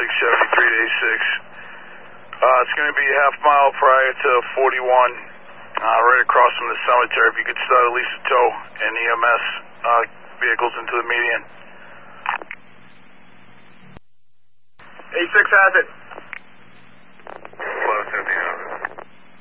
Chevy 3 to A6. It's going to be a half mile prior to 41, right across from the cemetery. If you could start at least a tow and EMS vehicles into the median. A6 has it.